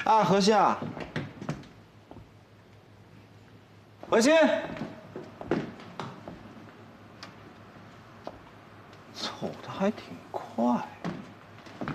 啊，何西啊，何西，走的还挺快。